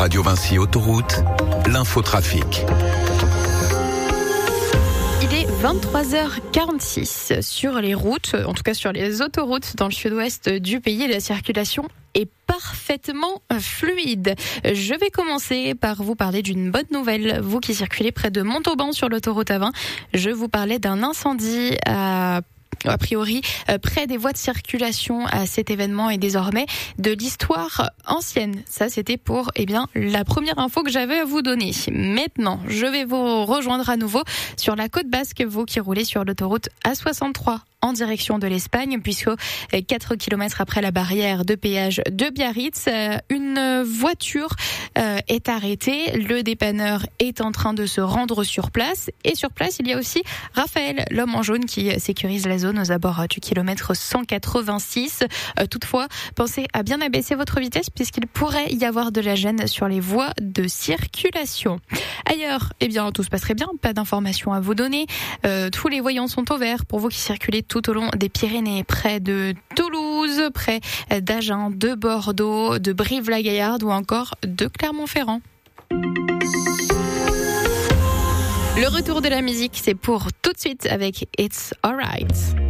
Radio Vinci Autoroute, l'infotrafic. Il est 23h46 sur les routes, en tout cas sur les autoroutes dans le sud-ouest du pays. La circulation est parfaitement fluide. Je vais commencer par vous parler d'une bonne nouvelle. Vous qui circulez près de Montauban sur l'autoroute A20, je vous parlais d'un incendie a priori près des voies de circulation. Cet événement est désormais de l'histoire ancienne. Ça, c'était pour la première info que j'avais à vous donner. Maintenant, je vais vous rejoindre à nouveau sur la côte basque, vous qui roulez sur l'autoroute A63 en direction de l'Espagne, puisque 4 km après la barrière de péage de Biarritz, une voiture est arrêtée. Le dépanneur est en train de se rendre sur place. Et sur place, il y a aussi Raphaël, l'homme en jaune, qui sécurise la zone aux abords du kilomètre 186. Toutefois, pensez à bien abaisser votre vitesse, puisqu'il pourrait y avoir de la gêne sur les voies de circulation. Ailleurs, tout se passerait bien. Pas d'informations à vous donner. Tous les voyants sont au vert pour vous qui circulez tout au long des Pyrénées, près de Toulouse, près d'Agen, de Bordeaux, de Brive-la-Gaillarde ou encore de Clermont-Ferrand. Le retour de la musique, c'est pour tout de suite avec It's Alright.